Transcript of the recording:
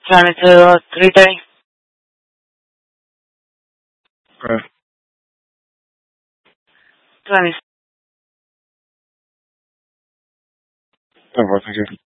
Want me to 3:30? Okay. Twenty. No, thank you.